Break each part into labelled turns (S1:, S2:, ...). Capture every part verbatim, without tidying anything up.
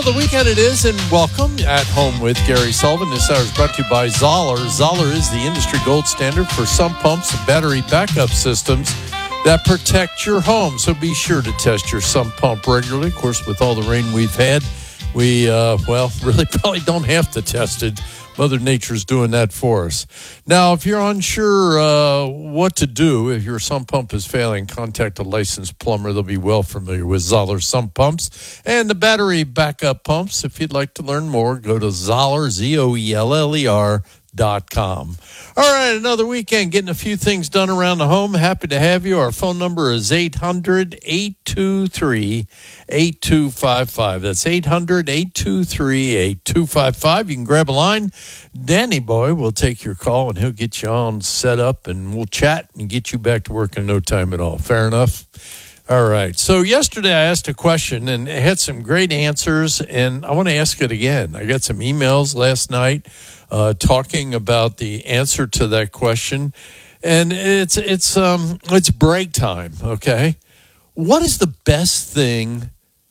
S1: the weekend it is, and welcome at Home with Gary Sullivan. This hour is brought to you by Zoller. Zoller is the industry gold standard for sump pumps and battery backup systems that protect your home. So be sure to test your sump pump regularly. Of course, with all the rain we've had, we, uh, well, really probably don't have to test it. Mother Nature's doing that for us. Now, if you're unsure uh, what to do, if your sump pump is failing, contact a licensed plumber. They'll be well familiar with Zoller sump pumps and the battery backup pumps. If you'd like to learn more, go to Zoller, Z O E L L E R, dot com. All right, another weekend, getting a few things done around the home. Happy to have you. Our phone number is eight hundred, eight two three, eight two five five. That's eight hundred, eight two three, eight two five five. You can grab a line. Danny Boy will take your call, and he'll get you on set up, and we'll chat and get you back to work in no time at all. Fair enough? All right. So yesterday I asked a question, and it had some great answers, and I want to ask it again. I got some emails last night Uh, talking about the answer to that question, and it's it's um it's break time. Okay, what is the best thing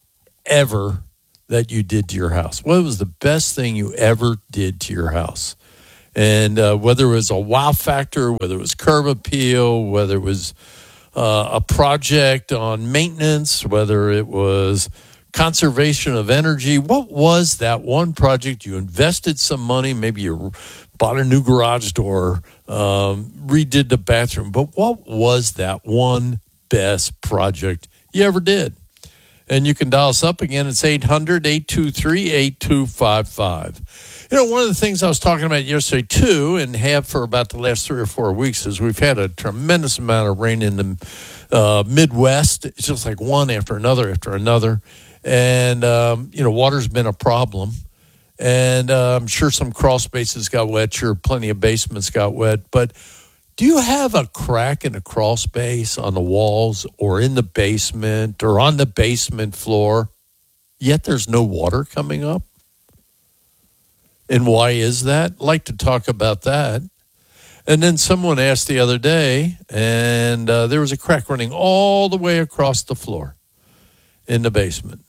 S1: ever that you did to your house? What was the best thing you ever did to your house? And uh, whether it was a wow factor, whether it was curb appeal, whether it was uh, a project on maintenance, whether it was conservation of energy, what was that one project you invested some money, maybe you bought a new garage door, um, redid the bathroom, but what was that one best project you ever did? And you can dial us up again. It's eight hundred, eight two three, eight two five five. You know, one of the things I was talking about yesterday, too, and have for about the last three or four weeks, is we've had a tremendous amount of rain in the uh, Midwest. It's just like one after another after another. And, um, you know, water's been a problem. And uh, I'm sure some crawl spaces got wet. Sure, plenty of basements got wet. But do you have a crack in a crawl space on the walls or in the basement or on the basement floor, yet there's no water coming up? And why is that? I'd like to talk about that. And then someone asked the other day, and uh, there was a crack running all the way across the floor in the basement.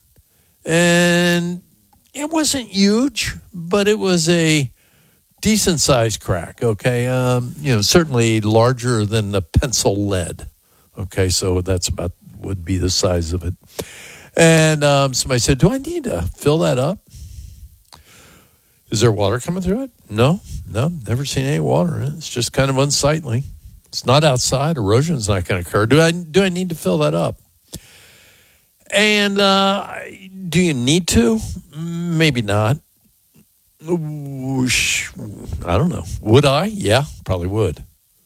S1: And it wasn't huge, but it was a decent-sized crack, okay? Um, you know, certainly larger than the pencil lead, okay? So that's about, would be the size of it. And um, somebody said, do I need to fill that up? Is there water coming through it? No, no, never seen any water. It's just kind of unsightly. It's not outside. Erosion's not going to occur. Do I, do I need to fill that up? And uh, do you need to? Maybe not. I don't know. Would I? Yeah, probably would.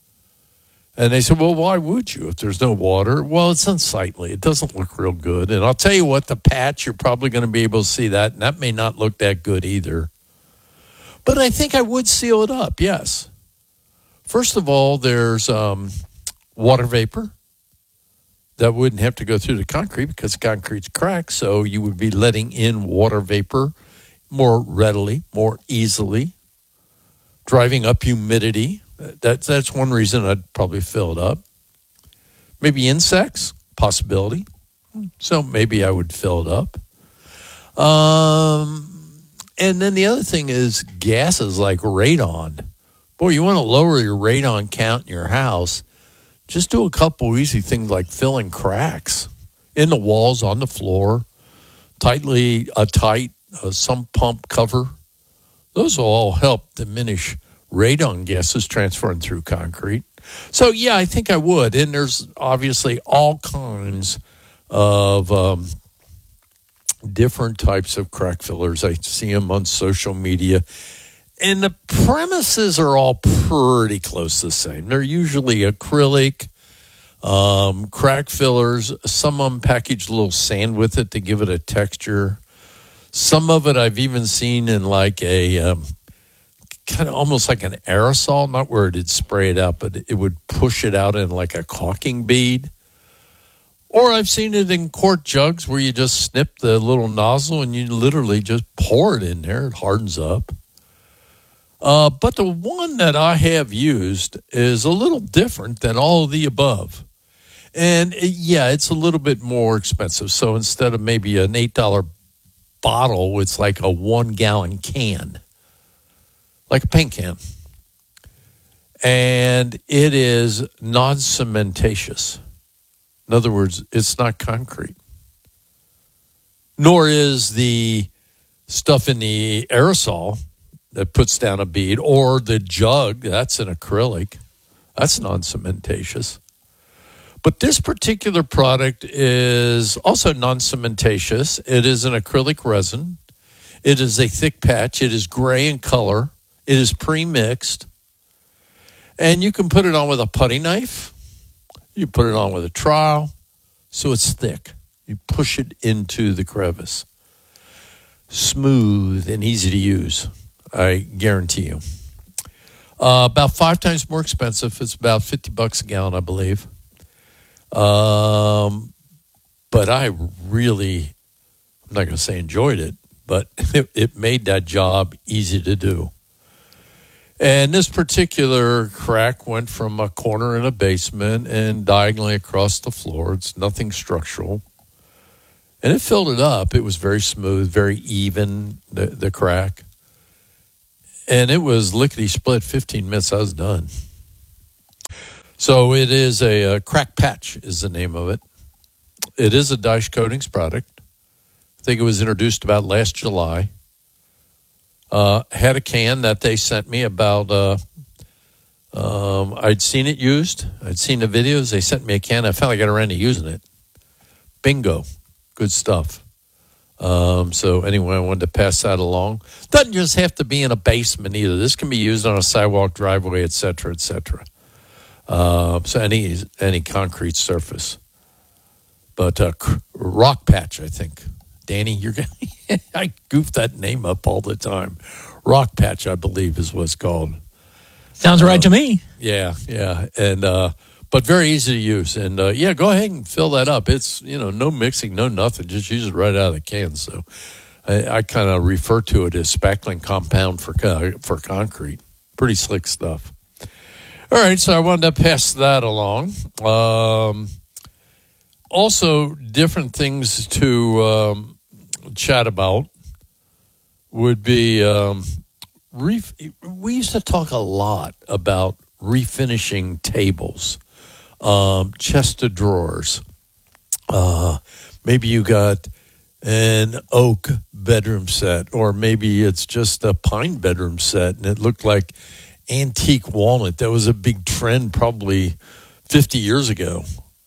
S1: And they said, well, why would you if there's no water? Well, it's unsightly. It doesn't look real good. And I'll tell you what, the patch, you're probably going to be able to see that, and that may not look that good either. But I think I would seal it up, yes. First of all, there's um, water vapor. That wouldn't have to go through the concrete because concrete's cracked, so you would be letting in water vapor more readily, more easily, driving up humidity. That's, that's one reason I'd probably fill it up. Maybe insects, possibility. So maybe I would fill it up. Um, and then the other thing is gases like radon. Boy, you want to lower your radon count in your house. Just do a couple easy things like filling cracks in the walls, on the floor, tightly, a tight uh, sump pump cover. Those will all help diminish radon gases transferring through concrete. So, yeah, I think I would. And there's obviously all kinds of um, different types of crack fillers. I see them on social media. And the premises are all pretty close to the same. They're usually acrylic, um, crack fillers. Some of them package a little sand with it to give it a texture. Some of it I've even seen in like a um, kind of almost like an aerosol, not where it'd spray it out, but it would push it out in like a caulking bead. Or I've seen it in quart jugs where you just snip the little nozzle and you literally just pour it in there. It hardens up. Uh, but the one that I have used is a little different than all of the above. And, yeah, it's a little bit more expensive. So instead of maybe an eight dollars bottle. It's like a one-gallon can, like a paint can. And it is non-cementatious. In other words, it's not concrete. Nor is the stuff in the aerosol that puts down a bead, or the jug, that's an acrylic. That's non-cementatious. But this particular product is also non-cementatious. It is an acrylic resin. It is a thick patch. It is gray in color. It is pre-mixed. And you can put it on with a putty knife. You put it on with a trowel. So it's thick. You push it into the crevice. Smooth and easy to use, I guarantee you. Uh, about five times more expensive. It's about fifty bucks a gallon, I believe. Um, but I really, I'm not going to say enjoyed it, but it, it made that job easy to do. And this particular crack went from a corner in a basement and diagonally across the floor. It's nothing structural. And it filled it up. It was very smooth, very even, the, the crack. And it was lickety-split, fifteen minutes, I was done. So it is a, a crack patch is the name of it. It is a Daesh Coatings product. I think it was introduced about last July. Uh, had a can that they sent me about, uh, um, I'd seen it used. I'd seen the videos. They sent me a can. I finally got around to using it. Bingo. Good stuff. Um, so anyway, I wanted to pass that along. Doesn't just have to be in a basement either. This can be used on a sidewalk, driveway, et cetera, et cetera. Uh, so any any concrete surface. But uh, rock patch, I think. Danny, you're gonna I goof that name up all the time. Rock patch, I believe, is what it's called.
S2: Sounds right uh, to me.
S1: Yeah, yeah, and uh, but very easy to use. And uh, yeah, go ahead and fill that up. It's you know no mixing, no nothing. Just use it right out of the can. So I, I kind of refer to it as spackling compound for for concrete. Pretty slick stuff. All right, so I wanted to pass that along. Um, also, different things to um, chat about would be, um, ref- we used to talk a lot about refinishing tables, um, chest of drawers. Uh, maybe you got an oak bedroom set, or maybe it's just a pine bedroom set, and it looked like antique walnut. That was a big trend probably fifty years ago.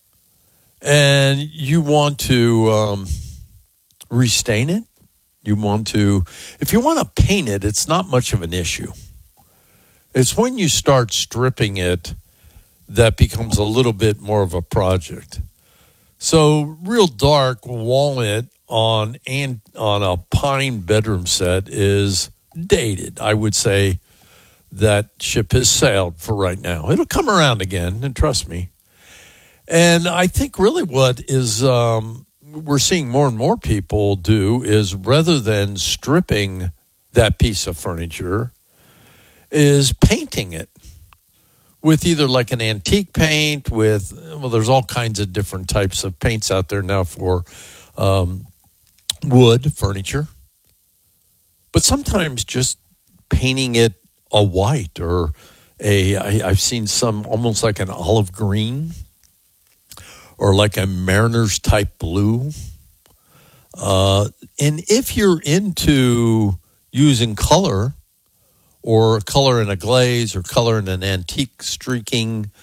S1: And you want to um, restain it. You want to, if you want to paint it, it's not much of an issue. It's when you start stripping it that becomes a little bit more of a project. So real dark walnut on, and on a pine bedroom set is dated, I would say. That ship has sailed for right now. It'll come around again, and trust me. And I think really what is um, we're seeing more and more people do is rather than stripping that piece of furniture, is painting it with either like an antique paint with, well, there's all kinds of different types of paints out there now for um, wood furniture. But sometimes just painting it a white or a, I, I've seen some almost like an olive green or like a mariner's type blue. Uh, and if you're into using color or color in a glaze or color in an antique streaking,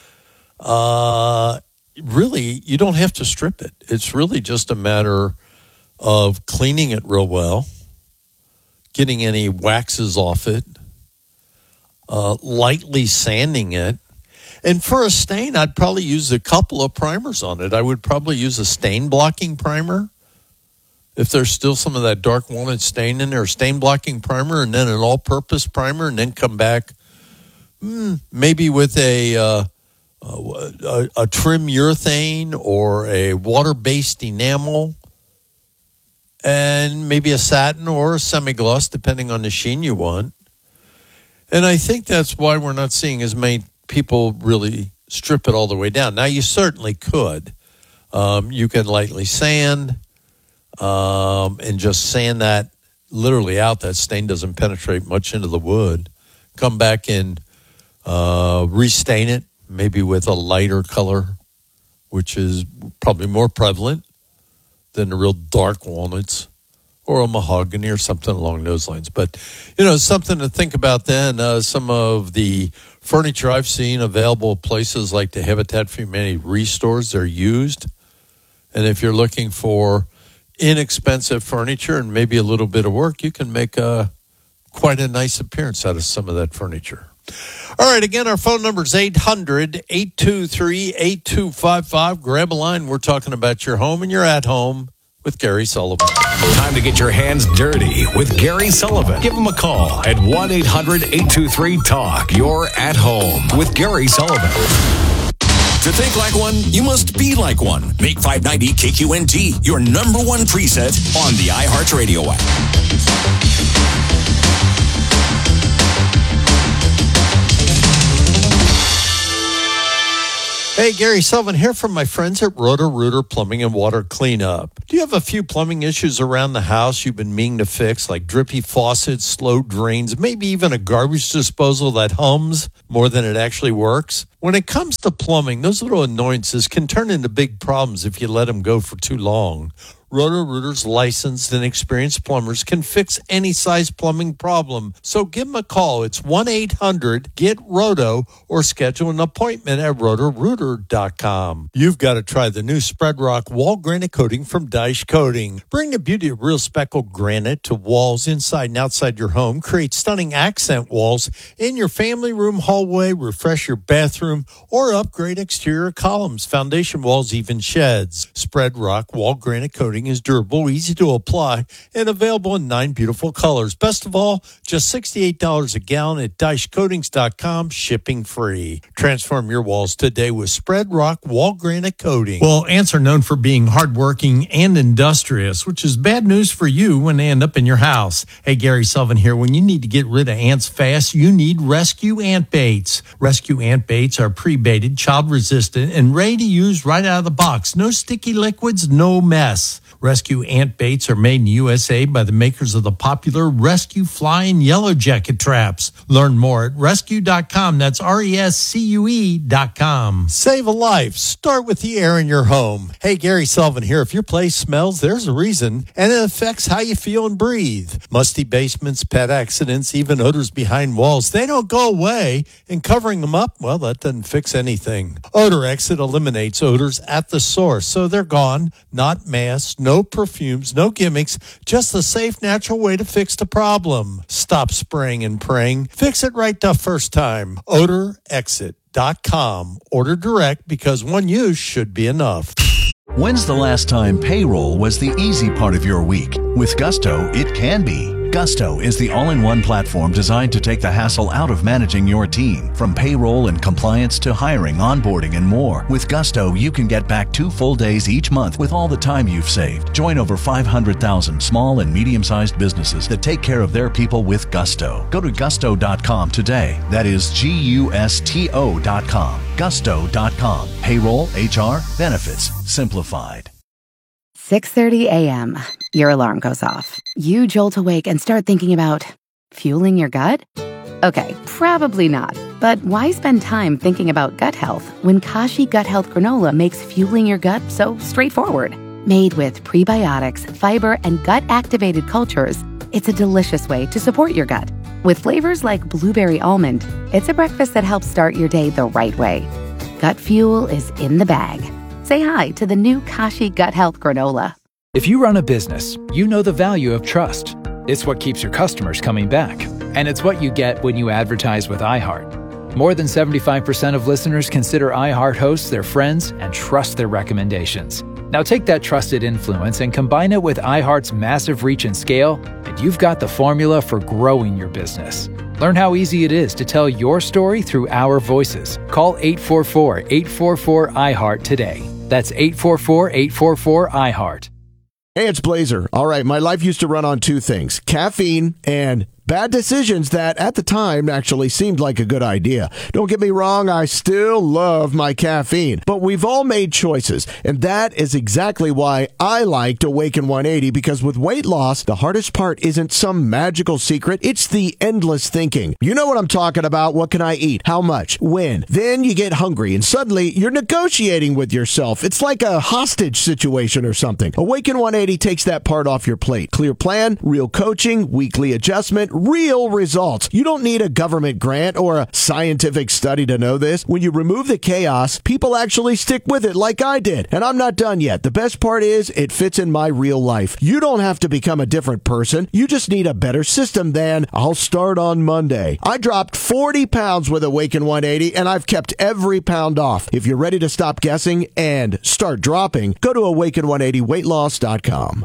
S1: uh, really, you don't have to strip it. It's really just a matter of cleaning it real well, getting any waxes off it, Uh, lightly sanding it. And for a stain, I'd probably use a couple of primers on it. I would probably use a stain blocking primer. If there's still some of that dark walnut stain in there, a stain blocking primer, and then an all-purpose primer, and then come back mm, maybe with a, uh, a, a trim urethane or a water-based enamel, and maybe a satin or a semi-gloss, depending on the sheen you want. And I think that's why we're not seeing as many people really strip it all the way down. Now, you certainly could. Um, you can lightly sand. um, and just sand that literally out. That stain doesn't penetrate much into the wood. Come back and uh, restain it, maybe with a lighter color, which is probably more prevalent than the real dark walnuts, or a mahogany or something along those lines. But, you know, something to think about then. Uh, some of the furniture I've seen available at places like the Habitat for Humanity restores, they're used. And if you're looking for inexpensive furniture and maybe a little bit of work, you can make a, quite a nice appearance out of some of that furniture. All right, again, our phone number is eight hundred, eight two three, eight two five five. Grab a line. We're talking about your home and you're at home with Gary Sullivan.
S3: Time to get your hands dirty with Gary Sullivan. Give him a call at one eight hundred, eight two three, talk. You're at home with Gary Sullivan.
S4: To think like one, you must be like one. Make five ninety K Q N T your number one preset on the iHeartRadio app.
S1: Hey, Gary Sullivan here from my friends at Roto-Rooter Plumbing and Water Cleanup. Do you have a few plumbing issues around the house you've been meaning to fix, like drippy faucets, slow drains, maybe even a garbage disposal that hums more than it actually works? When it comes to plumbing, those little annoyances can turn into big problems if you let them go for too long. Roto-Rooter's licensed and experienced plumbers can fix any size plumbing problem. So give them a call. It's one eight hundred, get roto or schedule an appointment at roto rooter dot com. You've got to try the new Spread Rock wall granite coating from Dyche Coating. Bring the beauty of real speckled granite to walls inside and outside your home. Create stunning accent walls in your family room, hallway, refresh your bathroom, or upgrade exterior columns, foundation walls, even sheds. Spread Rock wall granite coating is durable, easy to apply, and available in nine beautiful colors. Best of all, just sixty-eight dollars a gallon at dyche coatings dot com, shipping free. Transform your walls today with Spread Rock wall granite coating.
S2: Well, ants are known for being hardworking and industrious, which is bad news for you when they end up in your house. Hey, Gary Sullivan here. When you need to get rid of ants fast, you need Rescue Ant Baits. Rescue Ant Baits are pre-baited, child-resistant, and ready to use right out of the box. No sticky liquids, no mess. Rescue Ant Baits are made in the U S A by the makers of the popular Rescue Fly and Yellow Jacket traps. Learn more at rescue dot com. That's R E S C U E dot com.
S1: Save a life. Start with the air in your home. Hey, Gary Sullivan here. If your place smells, there's a reason, and it affects how you feel and breathe. Musty basements, pet accidents, even odors behind walls, they don't go away, and covering them up, well, that doesn't fix anything. Odor Exit eliminates odors at the source, so they're gone, not masked, no perfumes, no gimmicks, just the safe, natural way to fix the problem. Stop spraying and praying. Fix it right the first time. odor exit dot com. Order direct because one use should be enough.
S5: When's the last time payroll was the easy part of your week? With Gusto, it can be. Gusto is the all-in-one platform designed to take the hassle out of managing your team. From payroll and compliance to hiring, onboarding, and more. With Gusto, you can get back two full days each month with all the time you've saved. Join over five hundred thousand small and medium-sized businesses that take care of their people with Gusto. Go to gusto dot com today. That is G U S T O dot com. gusto dot com. Payroll, H R, benefits, simplified.
S6: six thirty a.m. Your alarm goes off. You jolt awake and start thinking about fueling your gut? Okay, probably not. But why spend time thinking about gut health when Kashi Gut Health Granola makes fueling your gut so straightforward? Made with prebiotics, fiber, and gut-activated cultures, it's a delicious way to support your gut. With flavors like blueberry almond, it's a breakfast that helps start your day the right way. Gut fuel is in the bag. Say hi to the new Kashi Gut Health Granola.
S7: If you run a business, you know the value of trust. It's what keeps your customers coming back. And it's what you get when you advertise with iHeart. More than seventy-five percent of listeners consider iHeart hosts their friends and trust their recommendations. Now take that trusted influence and combine it with iHeart's massive reach and scale, and you've got the formula for growing your business. Learn how easy it is to tell your story through our voices. Call eight four four, eight four four, I heart today. That's eight four four, eight four four, I heart.
S8: Hey, it's Blazer. All right, my life used to run on two things, caffeine and Bad decisions that at the time actually seemed like a good idea. Don't get me wrong, I still love my caffeine, but we've all made choices, and that is exactly why I liked Awaken one eighty, because with weight loss, the hardest part isn't some magical secret, it's the endless thinking. You know what I'm talking about. What can I eat? How much? When? Then you get hungry, and suddenly you're negotiating with yourself. It's like a hostage situation or something. Awaken one eighty takes that part off your plate. Clear plan, real coaching, weekly adjustment, real results. You don't need a government grant or a scientific study to know this. When you remove the chaos, people actually stick with it like I did. And I'm not done yet. The best part is it fits in my real life. You don't have to become a different person. You just need a better system than I'll start on Monday. I dropped forty pounds with Awaken one eighty, and I've kept every pound off. If you're ready to stop guessing and start dropping, go to awaken one eighty weight loss dot com.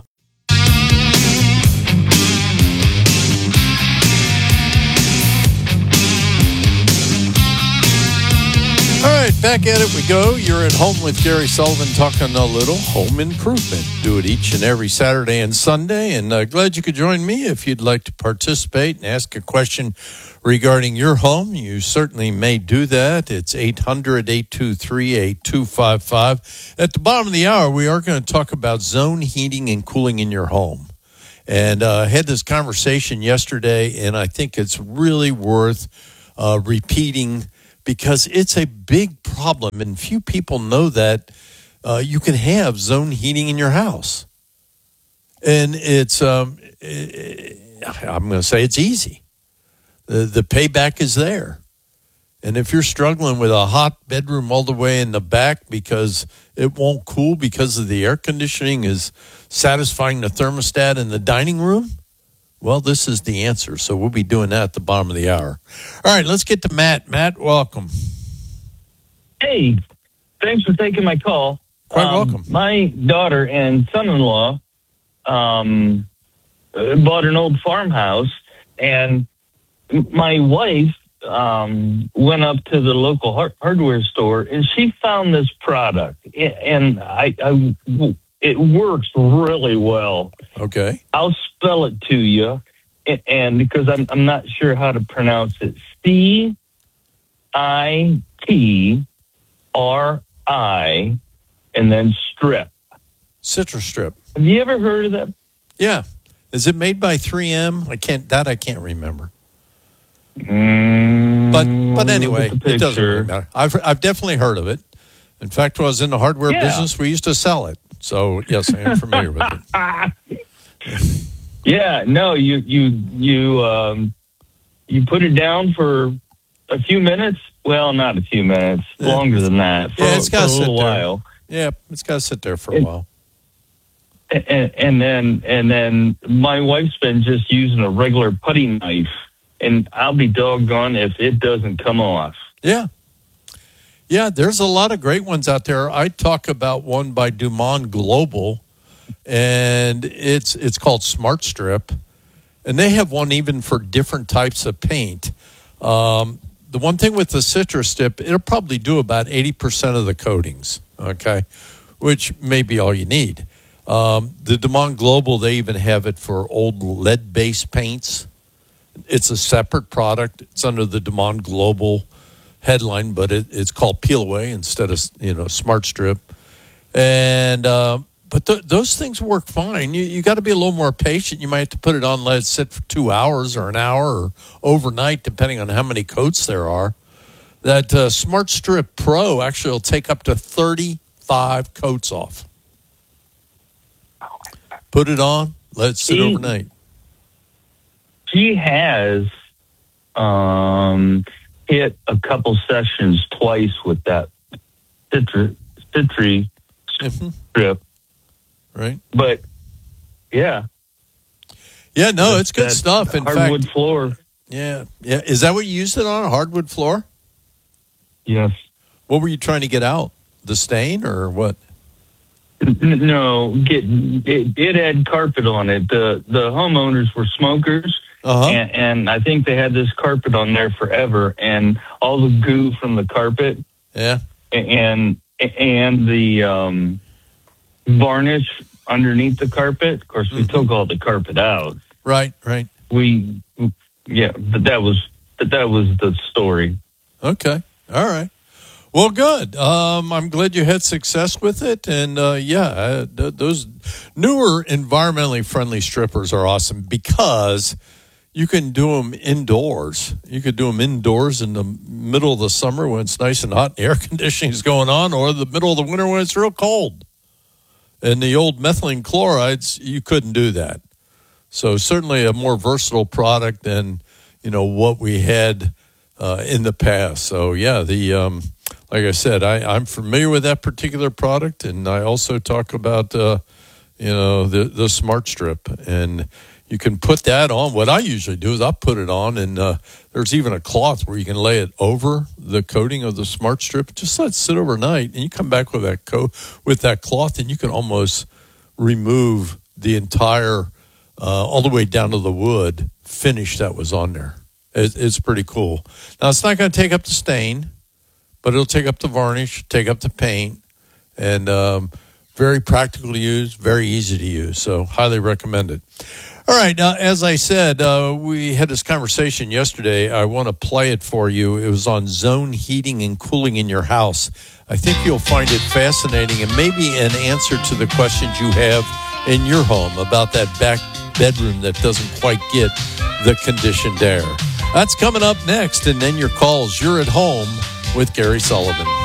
S1: All right, back at it we go. You're at home with Gary Sullivan, talking a little home improvement. Do it each and every Saturday and Sunday, and uh, glad you could join me. If you'd like to participate and ask a question regarding your home, you certainly may do that. It's eight hundred, eight two three, eight two five five. At the bottom of the hour, we are going to talk about zone heating and cooling in your home. And uh, I had this conversation yesterday, and I think it's really worth uh, repeating, because it's a big problem, and few people know that uh, you can have zone heating in your house. And it's, um, I'm going to say it's easy. The, the payback is there. And if you're struggling with a hot bedroom all the way in the back because it won't cool because of the air conditioning is satisfying the thermostat in the dining room, well, this is the answer. So we'll be doing that at the bottom of the hour. All right, let's get to Matt. Matt, welcome.
S9: Hey, thanks for taking my call.
S1: Quite
S9: um,
S1: welcome.
S9: My daughter and son-in-law um, bought an old farmhouse, and my wife um, went up to the local hard- hardware store, and she found this product, and I, I it works really well.
S1: Okay.
S9: I'll spell it to you, and, and because I'm I'm not sure how to pronounce it. C I T R I, and then strip.
S1: Citrus Strip.
S9: Have you ever heard of that?
S1: Yeah. Is it made by three M? I can't. That I can't remember.
S9: Mm,
S1: But but anyway, it doesn't really matter. I've I've definitely heard of it. In fact, when I was in the hardware
S9: Yeah.
S1: business, we used to sell it. So yes, I am familiar with it.
S9: Yeah, no, you you you um, you put it down for a few minutes. Well, not a few minutes,
S1: Yeah.
S9: longer than that. For,
S1: Yeah, it's
S9: for a
S1: got to sit
S9: little
S1: there.
S9: while.
S1: Yeah, it's got to sit there for a
S9: It-
S1: while.
S9: And, and then and then my wife's been just using a regular putty knife, and I'll be doggone if it doesn't come off.
S1: Yeah. Yeah, there's a lot of great ones out there. I talk about one by Dumont Global, and it's it's called Smart Strip, and they have one even for different types of paint. Um, the one thing with the Citrus Strip, it'll probably do about eighty percent of the coatings, okay, which may be all you need. Um, the Dumont Global, they even have it for old lead-based paints. It's a separate product. It's under the Dumont Global headline, but it, it's called Peel Away instead of, you know, Smart Strip. And uh, but th- those things work fine. You you got to be a little more patient. You might have to put it on, let it sit for two hours or an hour or overnight, depending on how many coats there are. That uh, Smart Strip Pro actually will take up to thirty-five coats off. Put it on, let it sit
S9: See?
S1: overnight.
S9: She has um, hit a couple sessions twice with that citri, citri
S1: Mhm.
S9: strip,
S1: Right?
S9: but yeah,
S1: Yeah, no, it's good
S9: that
S1: stuff. In
S9: hardwood
S1: fact,
S9: floor.
S1: yeah, yeah. Is that what you used it on, a hardwood floor?
S9: Yes.
S1: What were you trying to get out? The stain or what?
S9: N- No, get it, it had carpet on it. The the homeowners were smokers,
S1: Uh-huh.
S9: and, and I think they had this carpet on there forever, and all the goo from the carpet
S1: Yeah.
S9: and and the um, varnish underneath the carpet. Of course, we
S1: Mhm.
S9: took all the carpet out.
S1: Right, right.
S9: We yeah, but that was but that was the story.
S1: Okay. All right. Well, good. Um, I'm glad you had success with it. And, uh, yeah, uh, th- those newer environmentally friendly strippers are awesome because you can do them indoors. You could do them indoors in the middle of the summer when it's nice and hot and air conditioning is going on, or the middle of the winter when it's real cold. And the old methylene chlorides, you couldn't do that. So certainly a more versatile product than, you know, what we had uh, in the past. So, yeah, the... Um, Like I said, I, I'm familiar with that particular product, and I also talk about, uh, you know, the the Smart Strip, and you can put that on. What I usually do is I put it on, and uh, there's even a cloth where you can lay it over the coating of the Smart Strip. Just let it sit overnight, and you come back with that coat with that cloth, and you can almost remove the entire, uh, all the way down to the wood finish that was on there. It, it's pretty cool. Now it's not going to take up the stain, but it'll take up the varnish, take up the paint, and um, very practical to use, very easy to use. So highly recommend it. All right. Now, as I said, uh, we had this conversation yesterday. I want to play it for you. It was on zone heating and cooling in your house. I think you'll find it fascinating and maybe an answer to the questions you have in your home about that back bedroom that doesn't quite get the conditioned air. That's coming up next, and then your calls. You're at home with Gary Sullivan.